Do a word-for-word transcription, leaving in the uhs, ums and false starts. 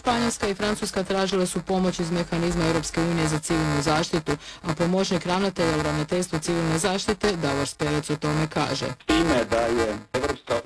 Španjolska i Francuska tražile su pomoć iz mehanizma Europske unije za civilnu zaštitu, a pomoćnik ravnatelja u ravnateljstvu civilne zaštite Davor Spelec o tome kaže. Time da je Europska